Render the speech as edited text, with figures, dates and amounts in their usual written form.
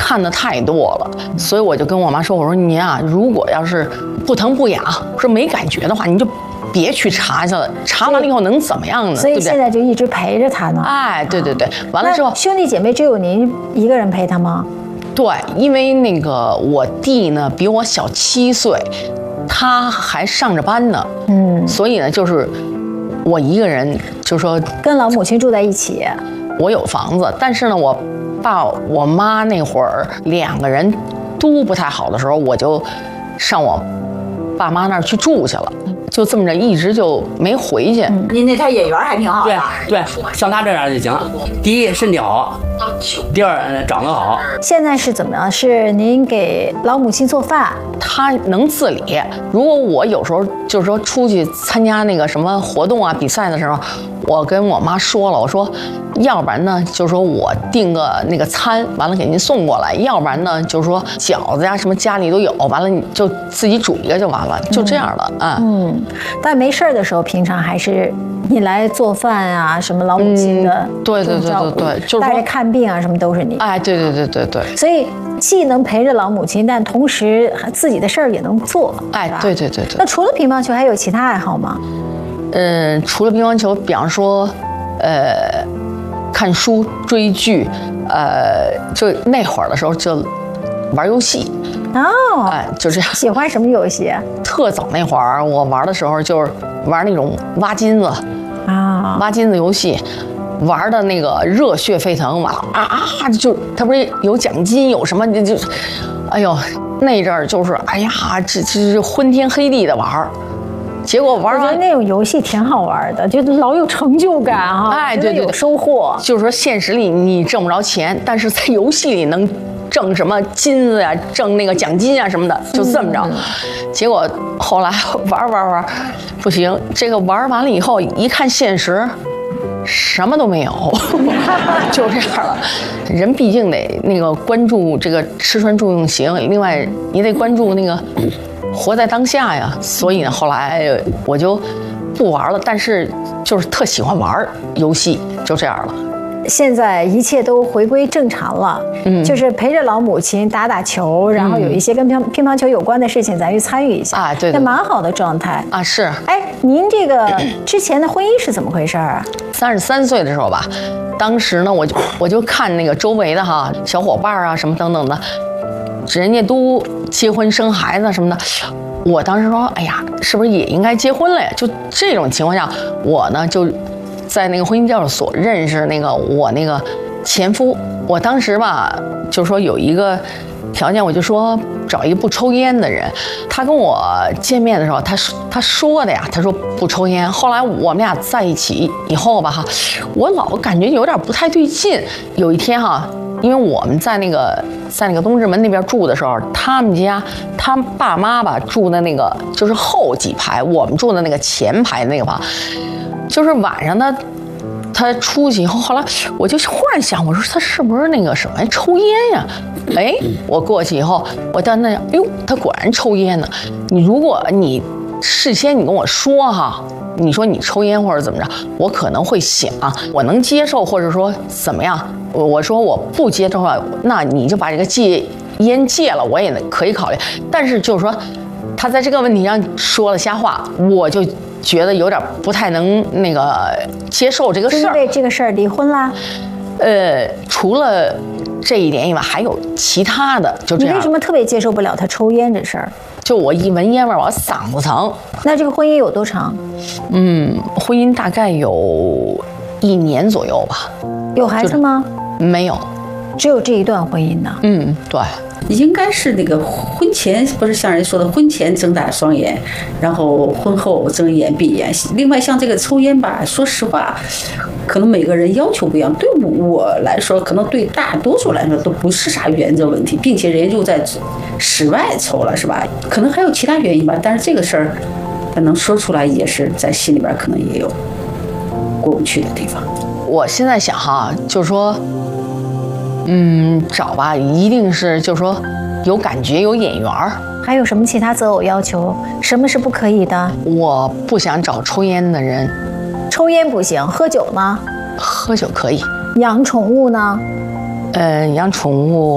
看的太多了，所以我就跟我妈说，我说您啊，如果要是不疼不痒，说没感觉的话，你就别去查去了，查完了以后能怎么样呢？ 所以现在就一直陪着他呢。 哎，对对对，完了之后， 兄弟姐妹只有您一个人陪他吗？ 对，因为那个我弟呢比我小7岁，他还上着班呢，所以呢就是我一个人，就说跟老母亲住在一起。 我有房子，但是呢，我爸我妈那会儿2个人都不太好的时候，我就上我爸妈那儿去住去了，就这么着一直就没回去。 您那台眼缘还挺好的。 对，像他这样就行。第一，身体好；第二，长得好。 现在是怎么样？是您给老母亲做饭？ 他能自理。如果我有时候就是说出去参加那个什么活动啊、比赛的时候，我跟我妈说了，我说，要不然呢，就是说我订个那个餐，完了给您送过来；要不然呢，就是说饺子呀什么家里都有，完了你就自己煮一个就完了，就这样了啊。 但没事儿的时候，平常还是你来做饭啊，什么老母亲的对，就是带着看病啊，什么都是你。 哎，对。 所以既能陪着老母亲，但同时自己的事儿也能做。 哎，对。 那除了乒乓球，还有其他爱好吗？ 除了乒乓球，比方说，看书、追剧，就那会儿的时候就玩游戏。 哦， 哎，就这样。 喜欢什么游戏？ 特早那会儿，我玩的时候就是玩那种挖金子啊， 挖金子游戏，玩的那个热血沸腾，完了就他不是有奖金有什么就，哎呦那阵儿就是哎呀这昏天黑地的玩。结果玩完那种游戏挺好玩的，就老有成就感哈。 哎，对， 有收获。 就是说现实里你挣不着钱，但是在游戏里能挣什么金子呀，挣那个奖金啊什么的，就这么着。结果后来玩，不行，这个玩完了以后一看现实，什么都没有，就这样了。人毕竟得那个关注这个吃穿住用行，另外你得关注那个活在当下呀。所以呢，后来我就不玩了，但是就是特喜欢玩游戏，就这样了。 现在一切都回归正常了，就是陪着老母亲打打球，然后有一些跟乒乓球有关的事情，咱去参与一下啊，对， 那蛮好的状态啊。是， 哎，您这个之前的婚姻是怎么回事啊 ？33岁的时候吧，当时呢，我就看那个周围的哈小伙伴啊什么等等的，人家都结婚生孩子什么的。我当时说，哎呀，是不是也应该结婚了呀？就这种情况下，我呢就在那个婚姻介绍所认识那个我那个前夫。我当时吧就说有一个条件，我就说找一个不抽烟的人。他跟我见面的时候，他说的呀，他说不抽烟。后来我们俩在一起以后吧哈，我老感觉有点不太对劲。有一天哈，因为我们在那个东直门那边住的时候，他们家他爸妈吧住的那个就是后几排，我们住的那个前排那个吧，就是晚上他出去以后，后来我就忽然想，我说他是不是那个什么抽烟呀？哎，我过去以后，我到那，哟，他果然抽烟呢。如果你事先你跟我说哈，你说你抽烟或者怎么着，我可能会想我能接受，或者说怎么样。我说我不接受了，那你就把这个戒烟戒了，我也可以考虑。但是就是说，他在这个问题上说了瞎话，我就觉得有点不太能那个接受这个事儿。 因为这个事儿离婚啦？ 除了这一点以外，还有其他的，就这样。 你为什么特别接受不了他抽烟这事儿？ 就我一闻烟味，我嗓子疼。 那这个婚姻有多长？ 婚姻大概有1年左右吧。 有孩子吗？ 没有， 只有这一段婚姻呢。 对。 应该是那个婚前不是像人说的婚前睁大双眼，然后婚后睁一眼闭一眼。另外像这个抽烟吧，说实话，可能每个人要求不一样。对我来说，可能对大多数来说都不是啥原则问题，并且人家就在室外抽了，是吧？可能还有其他原因吧，但是这个事儿，他能说出来，也是在心里边可能也有过不去的地方。 我现在想哈，就是说。找吧，一定是就是说有感觉有眼缘儿。 还有什么其他择偶要求？什么是不可以的？ 我不想找抽烟的人。 抽烟不行，喝酒呢？ 喝酒可以。 养宠物呢？ 养宠物